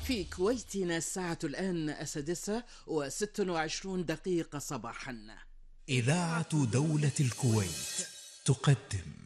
في كويتنا الساعة الآن 6:26 صباحا. إذاعة دولة الكويت تقدم